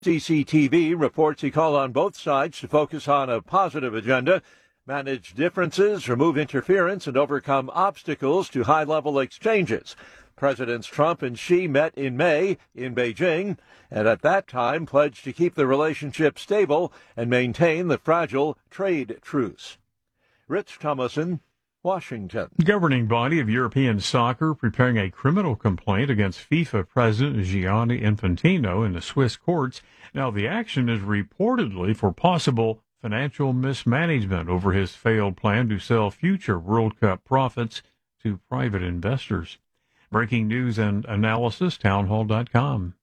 CCTV reports he called on both sides to focus on a positive agenda, manage differences, remove interference, and overcome obstacles to high-level exchanges. Presidents Trump and Xi met in May in Beijing, and at that time pledged to keep the relationship stable and maintain the fragile trade truce. Rich Thomason, Washington. The governing body of European soccer preparing a criminal complaint against FIFA President Gianni Infantino in the Swiss courts. Now, the action is reportedly for possible financial mismanagement over his failed plan to sell future World Cup profits to private investors. Breaking news and analysis, townhall.com.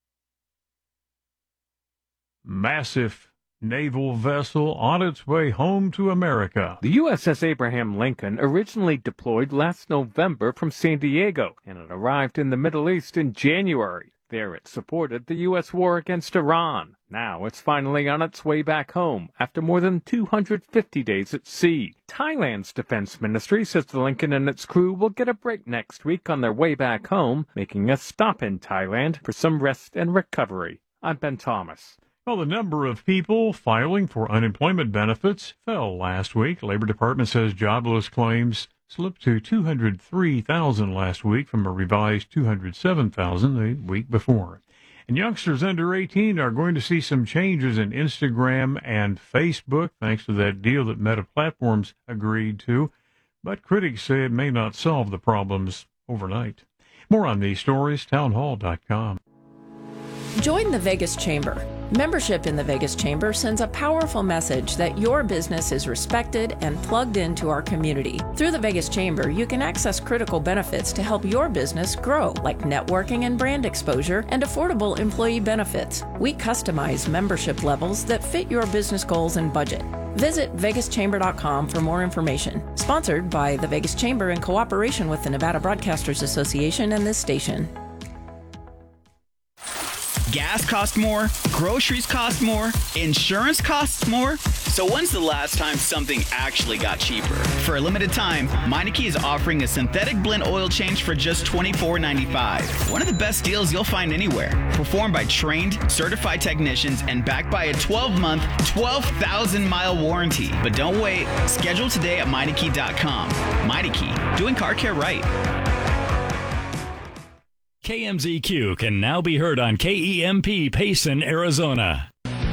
Massive naval vessel on its way home to America. The USS Abraham Lincoln originally deployed last November from San Diego, and it arrived in the Middle East in January. There it supported the U.S. war against Iran. Now it's finally on its way back home after more than 250 days at sea. Thailand's defense ministry says the Lincoln and its crew will get a break next week on their way back home, making a stop in Thailand for some rest and recovery. I'm Ben Thomas. Well, the number of people filing for unemployment benefits fell last week. Labor Department says jobless claims slipped to 203,000 last week from a revised 207,000 the week before. And youngsters under 18 are going to see some changes in Instagram and Facebook, thanks to that deal that Meta Platforms agreed to. But critics say it may not solve the problems overnight. More on these stories, townhall.com. Join the Vegas Chamber. Membership in the Vegas Chamber sends a powerful message that your business is respected and plugged into our community. Through the Vegas Chamber, you can access critical benefits to help your business grow, like networking and brand exposure and affordable employee benefits. We customize membership levels that fit your business goals and budget. Visit vegaschamber.com for more information. Sponsored by the Vegas Chamber in cooperation with the Nevada Broadcasters Association and this station. Gas costs more, groceries cost more, insurance costs more. So when's the last time something actually got cheaper? For a limited time, Meineke is offering a synthetic blend oil change for just $24.95. One of the best deals you'll find anywhere. Performed by trained, certified technicians and backed by a 12-month, 12,000-mile warranty. But don't wait. Schedule today at Meineke.com. Meineke, doing car care right. KMZQ can now be heard on KEMP Payson, Arizona.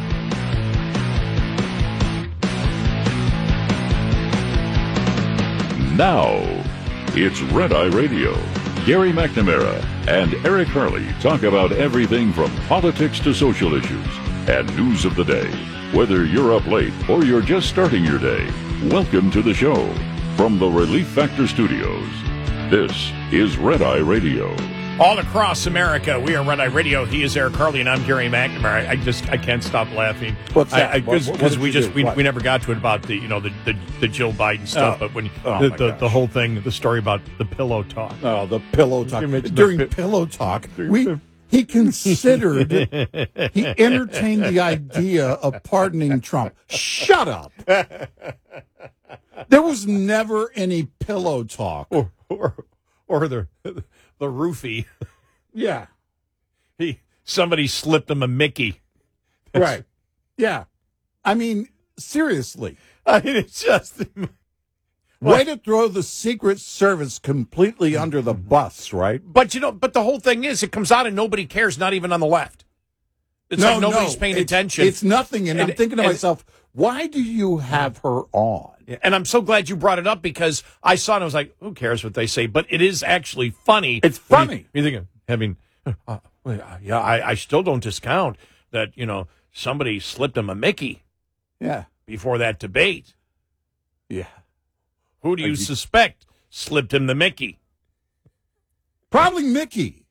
Now, it's Red Eye Radio. Gary McNamara and Eric Harley talk about everything from politics to social issues and news of the day. Whether you're up late or you're just starting your day, welcome to the show. From the Relief Factor Studios, this is Red Eye Radio. All across America, we are Red Eye Radio. He is Eric Harley, and I'm Gary McNamara. I can't stop laughing. What's that? Because we never got to it about the Jill Biden stuff, but when the whole thing, the story about the pillow talk. Oh, the pillow talk. During pillow talk, he considered, he entertained the idea of pardoning Trump. Shut up. There was never any pillow talk. Or the roofie. Yeah. Somebody slipped him a Mickey. Right. Yeah. I mean, seriously. It's just... Way to throw the Secret Service completely under the bus, right? But the whole thing is, it comes out and nobody cares, not even on the left. It's like nobody's paying attention. It's nothing, and I'm thinking to myself, why do you have her on? And I'm so glad you brought it up because I saw it and I was like, who cares what they say? But it is actually funny. It's funny. You're thinking, I still don't discount that, somebody slipped him a Mickey. Yeah. Before that debate. Yeah. Who do you suspect slipped him the Mickey? Probably Mickey.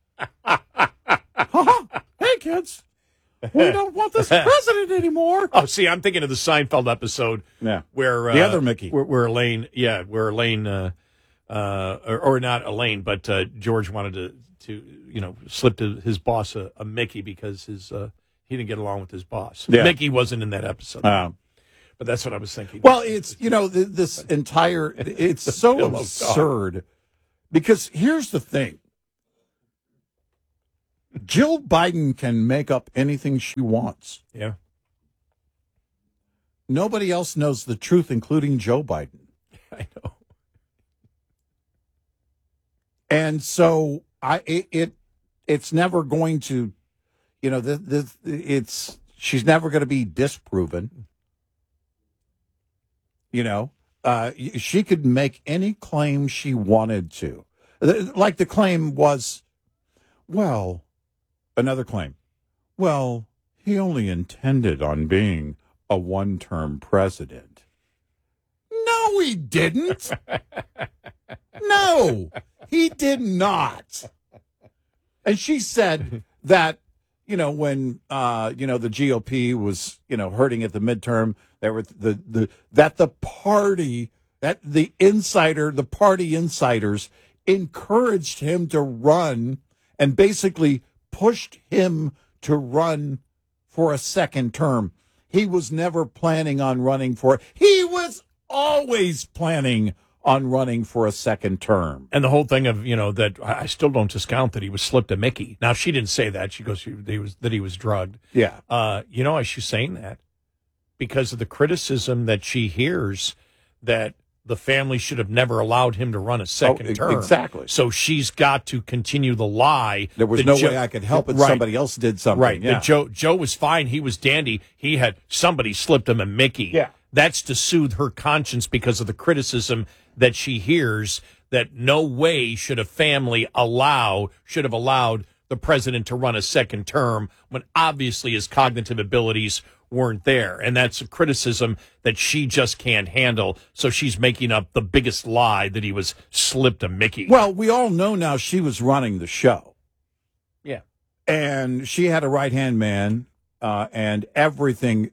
Hey, kids. We don't want this president anymore. Oh, see, I'm thinking of the Seinfeld episode where the other Mickey, where Elaine, or not Elaine, but George wanted to slip to his boss a Mickey because he didn't get along with his boss. Yeah. Mickey wasn't in that episode, but that's what I was thinking. Well, it's this entire it's so absurd because here's the thing. Jill Biden can make up anything she wants. Yeah. Nobody else knows the truth, including Joe Biden. I know. And so it's never going to, she's never going to be disproven. She could make any claim she wanted to. Like the claim was, another claim. Well, he only intended on being a one-term president. No, he didn't. No, he did not. And she said that, when, the GOP was, hurting at the midterm, there were the party insiders encouraged him to run and basically pushed him to run for a second term. He was never planning on running for it. He was always planning on running for a second term. And the whole thing of, that I still don't discount that he was slipped a Mickey. Now, she didn't say that. She goes, he was drugged. Yeah. Why she's saying that? Because of the criticism that she hears that the family should have never allowed him to run a second term. Exactly. So she's got to continue the lie. There was no way I could help it. Right. Somebody else did something. Right. Yeah. Joe was fine. He was dandy. Somebody slipped him a Mickey. Yeah. That's to soothe her conscience because of the criticism that she hears that no way should a family should have allowed the president to run a second term when obviously his cognitive abilities weren't there. And that's a criticism that she just can't handle. So she's making up the biggest lie that he was slipped a Mickey. Well, we all know now she was running the show. Yeah. And she had a right-hand man and everything.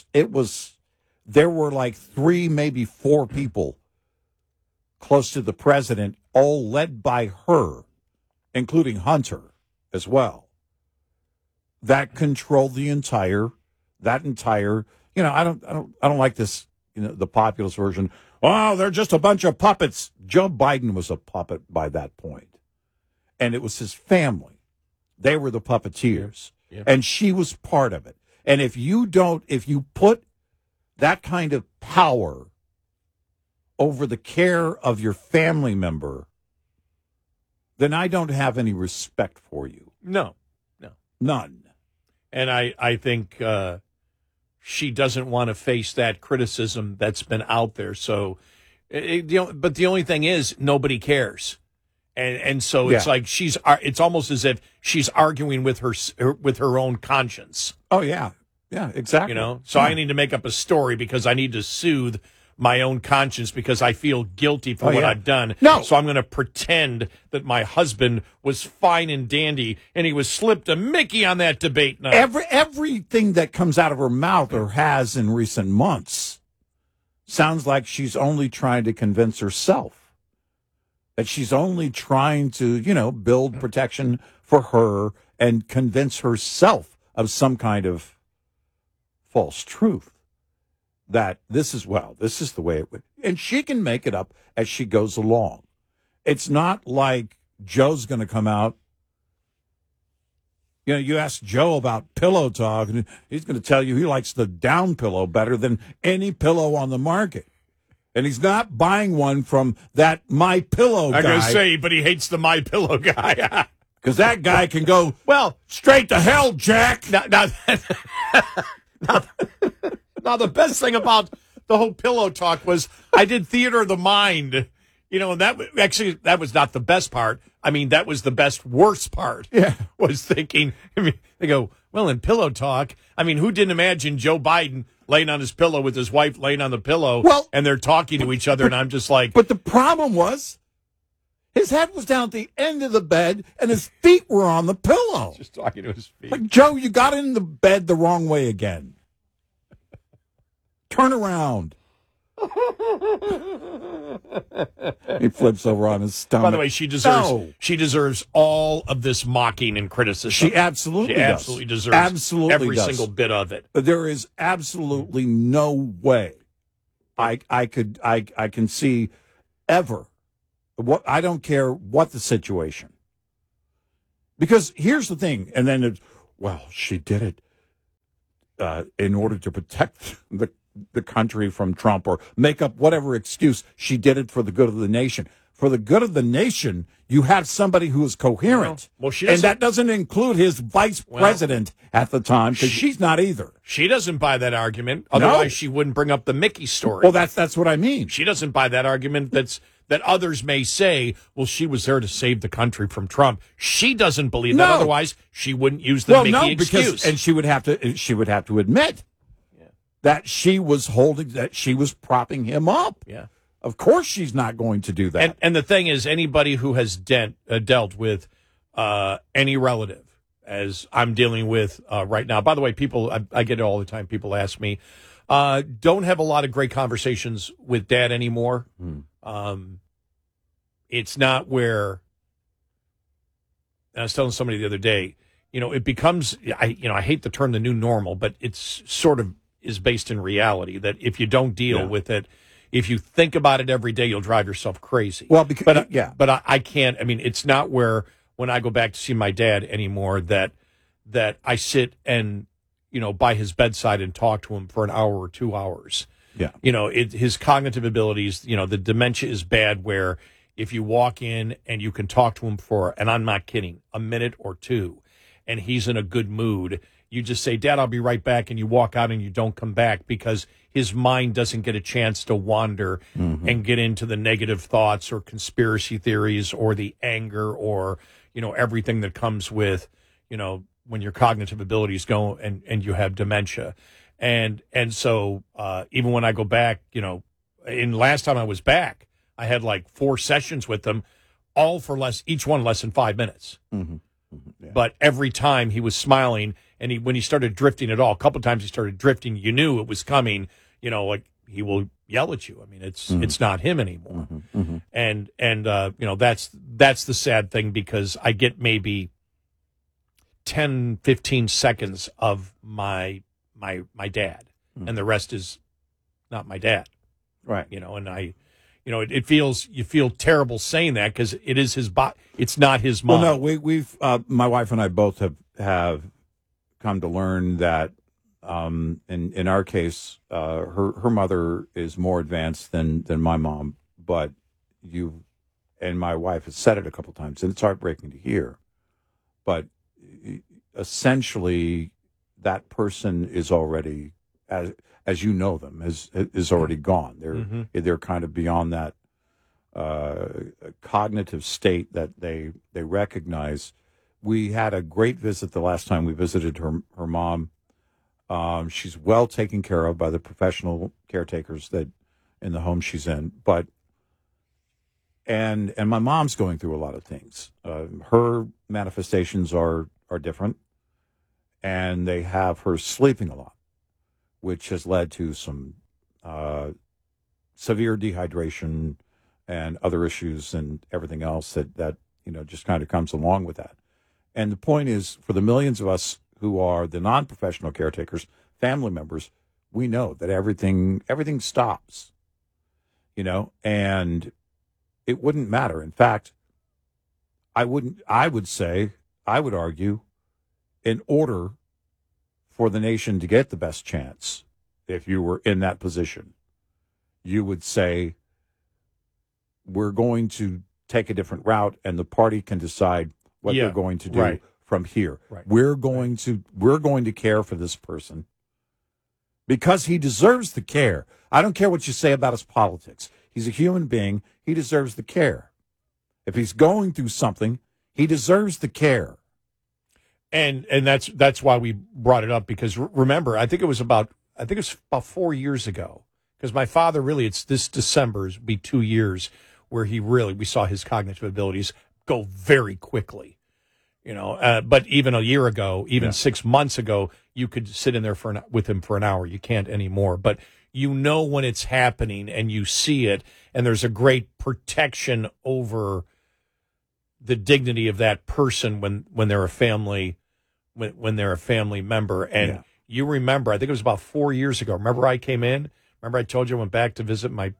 There were like 3, maybe 4 people close to the president, all led by her, including Hunter as well, that controlled the entire, I don't like this, the populist version. Oh, they're just a bunch of puppets. Joe Biden was a puppet by that point. And it was his family. They were the puppeteers. Yeah. And she was part of it. And if you put that kind of power over the care of your family member, then I don't have any respect for you. No. None. And I think she doesn't want to face that criticism that's been out there. So, but the only thing is nobody cares. And so it's like it's almost as if she's arguing with her own conscience. Oh, yeah. Yeah, exactly. So I need to make up a story because I need to soothe my own conscience because I feel guilty for what I've done. No. So I'm going to pretend that my husband was fine and dandy and he was slipped a Mickey on that debate night. Everything that comes out of her mouth or has in recent months sounds like she's only trying to convince herself that she's only trying to, build protection for her and convince herself of some kind of false truth. That this is the way it would. And she can make it up as she goes along. It's not like Joe's going to come out. You ask Joe about pillow talk, and he's going to tell you he likes the down pillow better than any pillow on the market. And he's not buying one from that My Pillow guy. I'm going to say, but he hates the My Pillow guy. Because that guy can go, straight to hell, Jack. Now, the best thing about the whole pillow talk was I did theater of the mind, and that was not the best part. I mean, that was the worst part. Yeah. Was thinking, they go, well, in pillow talk, who didn't imagine Joe Biden laying on his pillow with his wife laying on the pillow and they're talking to each other and I'm just like. But the problem was his head was down at the end of the bed and his feet were on the pillow. Just talking to his feet. Like, Joe, you got in the bed the wrong way again. Turn around. He flips over on his stomach. By the way, she deserves all of this mocking and criticism. She absolutely deserves every single bit of it. There is absolutely no way I can see ever. I don't care what the situation. Because here's the thing, and then it's, well, she did it in order to protect the country from Trump, or make up whatever excuse. She did it for the good of the nation. For the good of the nation, you have somebody who is coherent. Well, she and that doesn't include his vice president at the time, because she's not either. She doesn't buy that argument. Otherwise, she wouldn't bring up the Mickey story. Well, that's what I mean. She doesn't buy that argument that others may say, well, she was there to save the country from Trump. She doesn't believe that. Otherwise, she wouldn't use the Mickey excuse. And she would have to admit that she was propping him up. Yeah. Of course she's not going to do that. And the thing is, anybody who has dealt with any relative, as I'm dealing with right now. By the way, people, I get it all the time. People ask me, don't have a lot of great conversations with Dad anymore. It's not where, and I was telling somebody the other day, it becomes, I hate the term the new normal, but it's sort of is based in reality that if you don't deal with it, if you think about it every day, you'll drive yourself crazy. Well, but I can't. I mean, it's not where when I go back to see my dad anymore that I sit and by his bedside and talk to him for an hour or 2 hours. Yeah, his cognitive abilities. The dementia is bad. Where if you walk in and you can talk to him for, and I'm not kidding, a minute or two, and he's in a good mood, you just say, "Dad, I'll be right back," and you walk out and you don't come back because his mind doesn't get a chance to wander and get into the negative thoughts or conspiracy theories or the anger or, everything that comes with, when your cognitive abilities go and you have dementia. And so even when I go back, in last time I was back, I had like 4 sessions with them, all for each one less than 5 minutes. Yeah. But every time he was smiling, and when he started drifting at all, a couple of times he started drifting, you knew it was coming, like he will yell at you. I mean, it's not him anymore. And that's the sad thing, because I get maybe 10, 15 seconds of my dad, and the rest is not my dad. Right. And you feel terrible saying that, because it is his body. It's not his mind. Well, no, we've my wife and I both have come to learn that in our case, her mother is more advanced than my mom, but you and my wife has said it a couple times, and it's heartbreaking to hear. But essentially, that person is already, as you know them, is already gone. They're kind of beyond that cognitive state that they recognize. We had a great visit the last time we visited her mom. She's well taken care of by the professional caretakers that in the home she's in, and my mom's going through a lot of things. Her manifestations are different, and they have her sleeping a lot, which has led to some severe dehydration and other issues and everything else that just kind of comes along with that. And the point is, for the millions of us who are the non-professional caretakers, family members, we know that everything stops, and it wouldn't matter. In fact, I would argue, in order for the nation to get the best chance, if you were in that position, you would say, we're going to take a different route, and the party can decide what they're going to do from here. Right. We're going to care for this person because he deserves the care. I don't care what you say about his politics. He's a human being. He deserves the care. If he's going through something, he deserves the care. And that's why we brought it up, because remember, I think it was about 4 years ago, because my father really, it's this December's be 2 years where we saw his cognitive abilities go very quickly. But even a year ago, 6 months ago, you could sit in there with him for an hour. You can't anymore. But when it's happening and you see it, and there's a great protection over the dignity of that person when they're a family member. And you remember, I think it was about 4 years ago. Remember I came in? Remember I told you I went back to visit my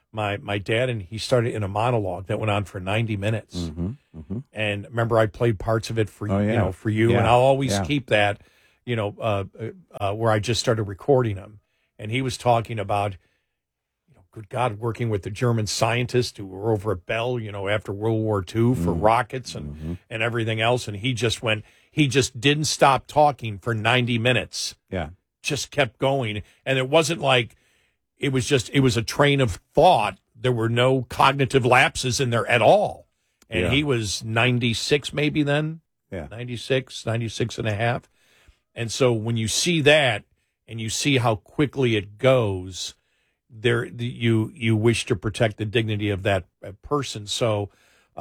my dad, and he started in a monologue that went on for 90 minutes. Mm-hmm. And remember, I played parts of it for for you, Yeah. and I'll always Yeah. keep that, where I just started recording him, and he was talking about, good God, working with the German scientists who were over at Bell, after World War II for rockets and everything else, and he just didn't stop talking for 90 minutes. Yeah. Just kept going, and it wasn't like it was a train of thought. There were no cognitive lapses in there at all. And he was 96 maybe then. Yeah. 96 and a half. And so when you see that and you see how quickly it goes, you wish to protect the dignity of that person. So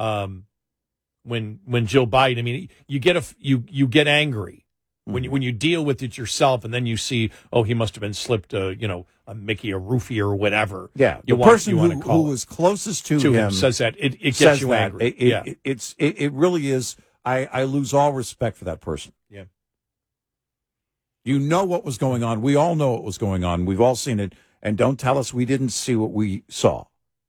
when Jill Biden, I mean, you get angry when you deal with it yourself, and then you see, he must have been slipped a Mickey, a roofie, or whatever. Yeah, the person who was closest to him says that. It gets you angry. It really is. I lose all respect for that person. Yeah. You know what was going on. We all know what was going on. We've all seen it. And don't tell us we didn't see what we saw.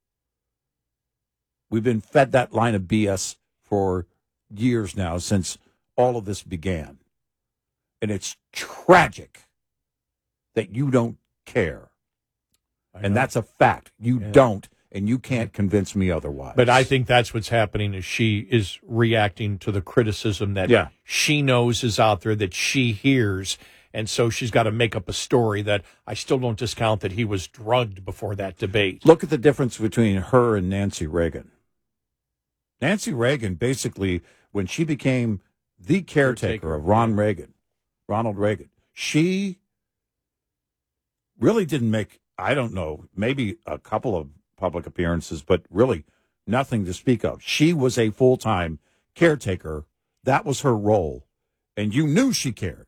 We've been fed that line of BS for years now, since all of this began. And it's tragic that you don't care. And that's a fact. You don't, and you can't convince me otherwise. But I think that's what's happening, is she is reacting to the criticism that she knows is out there, that she hears. And so she's got to make up a story that I still don't discount that he was drugged before that debate. Look at the difference between her and Nancy Reagan. Nancy Reagan, basically, when she became the caretaker of Ronald Reagan, she really didn't make, I don't know, maybe a couple of public appearances, but really nothing to speak of. She was a full-time caretaker. That was her role. And you knew she cared.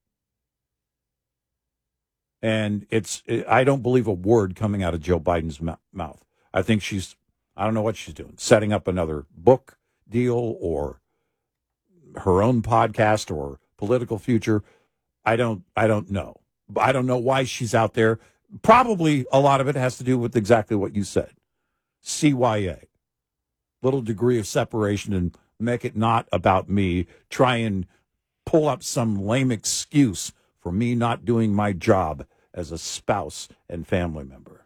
And I don't believe a word coming out of Joe Biden's mouth. I think I don't know what she's doing, setting up another book deal or her own podcast or political future. I don't know. I don't know why she's out there. Probably a lot of it has to do with exactly what you said. CYA. Little degree of separation, and make it not about me. Try and pull up some lame excuse for me not doing my job as a spouse and family member.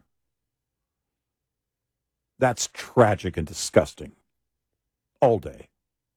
That's tragic and disgusting. All day.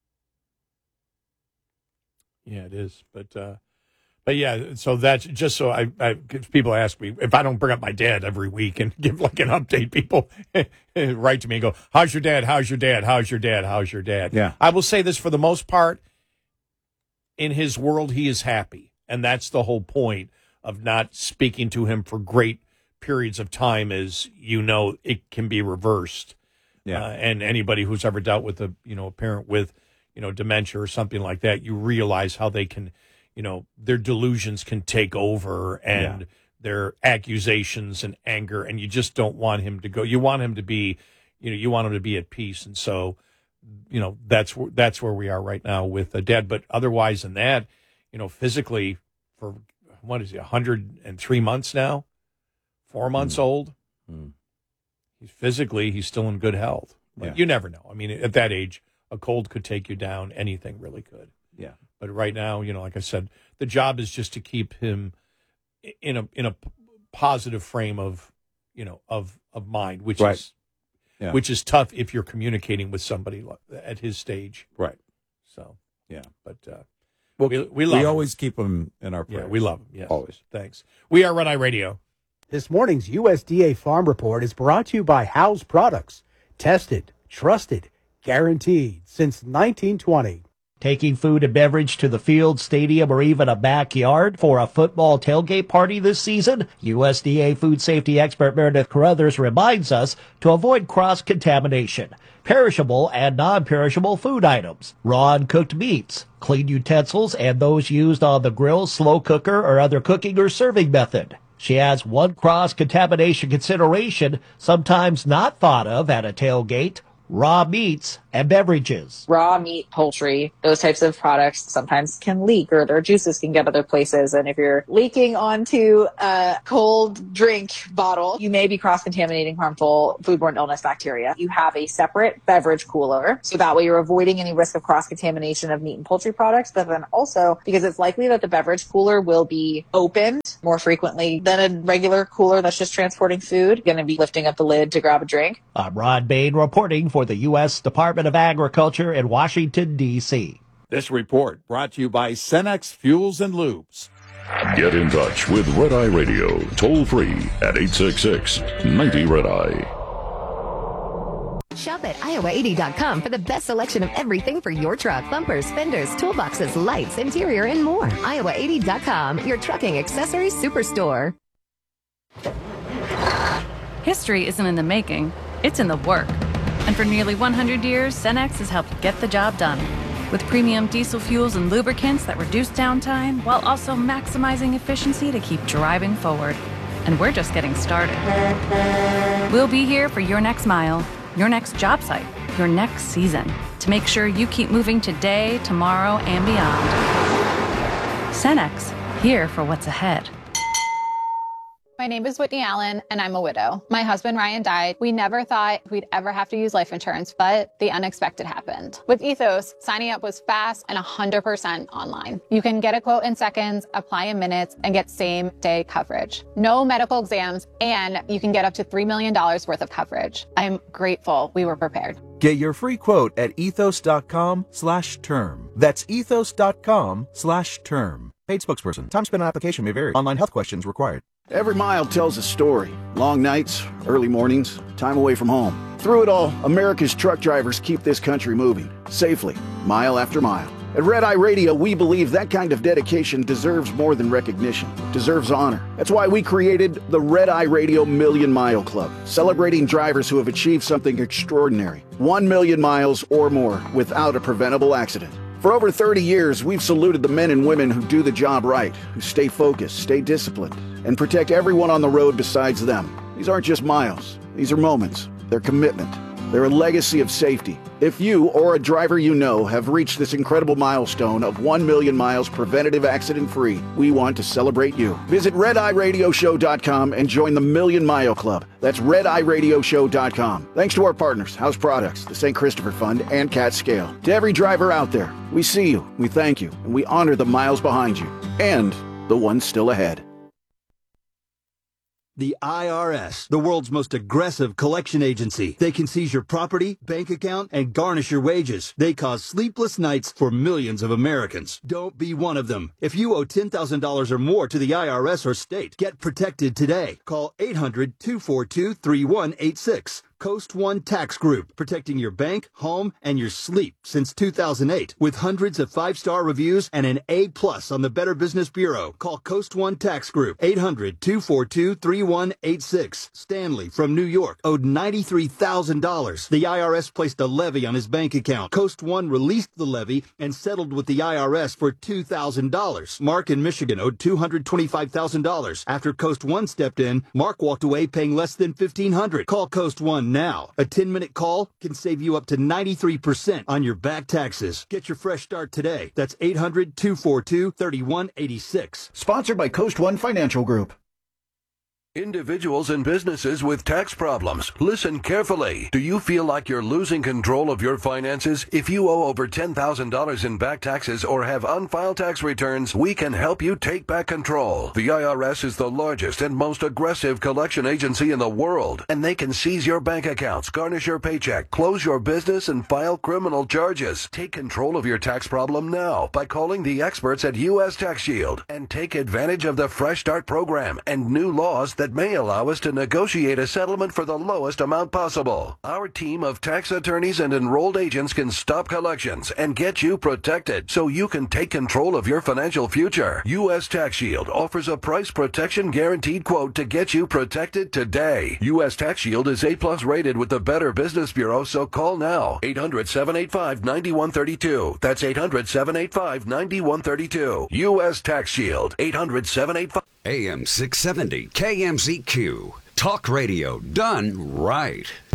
Yeah, it is. But yeah, so that's just so I people ask me if I don't bring up my dad every week and give like an update, people write to me and go, how's your dad? How's your dad? How's your dad? How's your dad? Yeah. I will say this, for the most part, in his world, he is happy. And that's the whole point of not speaking to him for great periods of time, is, it can be reversed. Yeah. And anybody who's ever dealt with a parent with, dementia or something like that, you realize how they can, their delusions can take over, and their accusations and anger, and you just don't want him to go. You want him to be, you want him to be at peace. And so, that's where we are right now with Dad. But otherwise than that, physically, for what is he, 103 months now, 4 months old. He's still in good health. But you never know. I mean, at that age, a cold could take you down. Anything really could. Yeah. But right now, like I said, the job is just to keep him in a positive frame of mind, which is tough if you're communicating with somebody at his stage. Right. So, yeah. But we love him. always keep him in our prayers. Yeah, we love him. Yes. Always. Thanks. We are Red Eye Radio. This morning's USDA Farm Report is brought to you by House Products. Tested, trusted, guaranteed since 1920. Taking food and beverage to the field, stadium, or even a backyard for a football tailgate party this season? USDA food safety expert Meredith Carruthers reminds us to avoid cross-contamination. Perishable and non-perishable food items, raw and cooked meats, clean utensils, and those used on the grill, slow cooker, or other cooking or serving method. She adds one cross-contamination consideration sometimes not thought of at a tailgate: raw meats and beverages. Raw meat, poultry, those types of products sometimes can leak, or their juices can get other places. And if you're leaking onto a cold drink bottle, you may be cross-contaminating harmful foodborne illness bacteria. You have a separate beverage cooler, so that way you're avoiding any risk of cross-contamination of meat and poultry products. But then also, because it's likely that the beverage cooler will be opened more frequently than a regular cooler that's just transporting food, going to be lifting up the lid to grab a drink. I'm Rod Bain reporting for the U.S. Department of Agriculture in Washington, D.C. This report brought to you by Cenex Fuels and Lubes. Get in touch with Red Eye Radio, toll free at 866-90-RED-EYE. Shop at iowa80.com for the best selection of everything for your truck. Bumpers, fenders, toolboxes, lights, interior, and more. iowa80.com, your trucking accessories superstore. History isn't in the making, it's in the work. And for nearly 100 years, Cenex has helped get the job done. With premium diesel fuels and lubricants that reduce downtime while also maximizing efficiency to keep driving forward. And we're just getting started. We'll be here for your next mile, your next job site, your next season, to make sure you keep moving today, tomorrow, and beyond. Cenex, here for what's ahead. My name is Whitney Allen, and I'm a widow. My husband, Ryan, died. We never thought we'd ever have to use life insurance, but the unexpected happened. With Ethos, signing up was fast and 100% online. You can get a quote in seconds, apply in minutes, and get same-day coverage. No medical exams, and you can get up to $3 million worth of coverage. I'm grateful we were prepared. Get your free quote at ethos.com/term. That's ethos.com/term. Paid spokesperson. Time spent on application may vary. Online health questions required. Every mile tells a story. Long nights, early mornings, time away from home. Through it all, America's truck drivers keep this country moving, safely, mile after mile. At Red Eye Radio, we believe that kind of dedication deserves more than recognition, deserves honor. That's why we created the Red Eye Radio Million Mile Club, celebrating drivers who have achieved something extraordinary. 1 million miles or more without a preventable accident. For over 30 years, we've saluted the men and women who do the job right, who stay focused, stay disciplined, and protect everyone on the road besides them. These aren't just miles. These are moments. They're commitment. They're a legacy of safety. If you or a driver you know have reached this incredible milestone of 1 million miles preventative accident-free, we want to celebrate you. Visit RedEyeRadioShow.com and join the Million Mile Club. That's RedEyeRadioShow.com. Thanks to our partners, House Products, the St. Christopher Fund, and Cat Scale. To every driver out there, we see you, we thank you, and we honor the miles behind you and the ones still ahead. The IRS, the world's most aggressive collection agency. They can seize your property, bank account, and garnish your wages. They cause sleepless nights for millions of Americans. Don't be one of them. If you owe $10,000 or more to the IRS or state, get protected today. Call 800-242-3186. Coast One Tax Group, protecting your bank, home, and your sleep since 2008. With hundreds of 5-star reviews and an A+ on the Better Business Bureau. Call Coast One Tax Group, 800-242-3186. Stanley from New York owed $93,000. The IRS placed a levy on his bank account. Coast One released the levy and settled with the IRS for $2,000. Mark in Michigan owed $225,000. After Coast One stepped in, Mark walked away paying less than $1,500. Call Coast One now. A 10-minute call can save you up to 93% on your back taxes. Get your fresh start today. That's 800-242-3186. Sponsored by Coast One Financial Group. Individuals and businesses with tax problems, listen carefully. Do you feel like you're losing control of your finances? If you owe over $10,000 in back taxes or have unfiled tax returns, we can help you take back control. The IRS is the largest and most aggressive collection agency in the world, and they can seize your bank accounts, garnish your paycheck, close your business, and file criminal charges. Take control of your tax problem now by calling the experts at U.S. Tax Shield and take advantage of the Fresh Start program and new laws that may allow us to negotiate a settlement for the lowest amount possible. Our team of tax attorneys and enrolled agents can stop collections and get you protected so you can take control of your financial future. U.S. Tax Shield offers a price protection guaranteed quote to get you protected today. U.S. Tax Shield is A+ rated with the Better Business Bureau, so call now. 800-785-9132. That's 800-785-9132. U.S. Tax Shield. 800-785. AM 670 KMZQ. Talk radio done right.